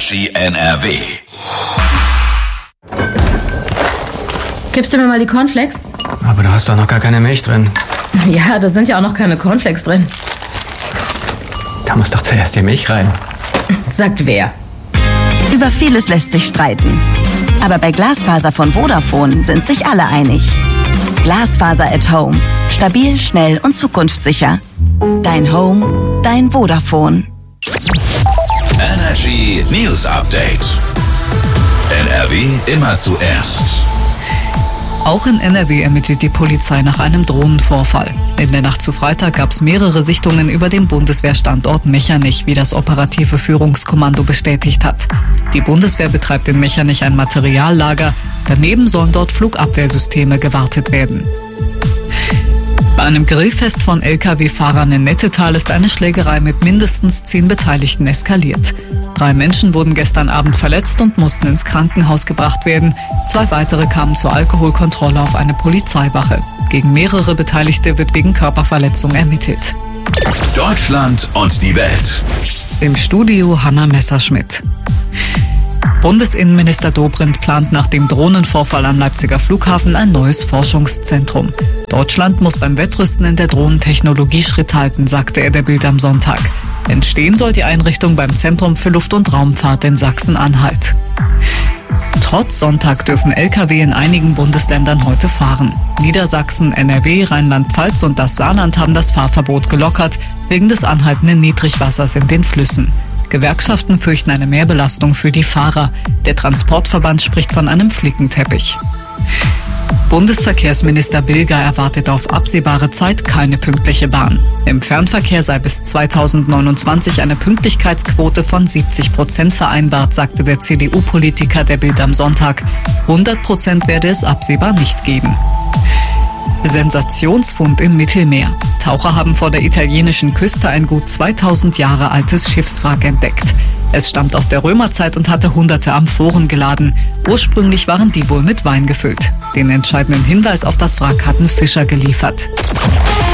Energy NRW. Gibst du mir mal die Cornflakes? Aber da hast doch noch gar keine Milch drin. Ja, da sind ja auch noch keine Cornflakes drin. Da muss doch zuerst die Milch rein. Sagt wer? Über vieles lässt sich streiten. Aber bei Glasfaser von Vodafone sind sich alle einig. Glasfaser at Home. Stabil, schnell und zukunftssicher. Dein Home, dein Vodafone. Energy News Update. NRW immer zuerst. Auch in NRW ermittelt die Polizei nach einem Drohnenvorfall. In der Nacht zu Freitag gab es mehrere Sichtungen über dem Bundeswehrstandort Mechernich, wie das operative Führungskommando bestätigt hat. Die Bundeswehr betreibt in Mechernich ein Materiallager. Daneben sollen dort Flugabwehrsysteme gewartet werden. Bei einem Grillfest von Lkw-Fahrern in Nettetal ist eine Schlägerei mit mindestens 10 Beteiligten eskaliert. 3 Menschen wurden gestern Abend verletzt und mussten ins Krankenhaus gebracht werden. 2 weitere kamen zur Alkoholkontrolle auf eine Polizeiwache. Gegen mehrere Beteiligte wird wegen Körperverletzung ermittelt. Deutschland und die Welt. Im Studio Hanna Messerschmidt. Bundesinnenminister Dobrindt plant nach dem Drohnenvorfall am Leipziger Flughafen ein neues Forschungszentrum. Deutschland muss beim Wettrüsten in der Drohnentechnologie Schritt halten, sagte er der Bild am Sonntag. Entstehen soll die Einrichtung beim Zentrum für Luft- und Raumfahrt in Sachsen-Anhalt. Trotz Sonntag dürfen Lkw in einigen Bundesländern heute fahren. Niedersachsen, NRW, Rheinland-Pfalz und das Saarland haben das Fahrverbot gelockert, wegen des anhaltenden Niedrigwassers in den Flüssen. Gewerkschaften fürchten eine Mehrbelastung für die Fahrer. Der Transportverband spricht von einem Flickenteppich. Bundesverkehrsminister Bilger erwartet auf absehbare Zeit keine pünktliche Bahn. Im Fernverkehr sei bis 2029 eine Pünktlichkeitsquote von 70% vereinbart, sagte der CDU-Politiker der Bild am Sonntag. 100% werde es absehbar nicht geben. Sensationsfund im Mittelmeer. Taucher haben vor der italienischen Küste ein gut 2000 Jahre altes Schiffswrack entdeckt. Es stammt aus der Römerzeit und hatte hunderte Amphoren geladen. Ursprünglich waren die wohl mit Wein gefüllt. Den entscheidenden Hinweis auf das Wrack hatten Fischer geliefert.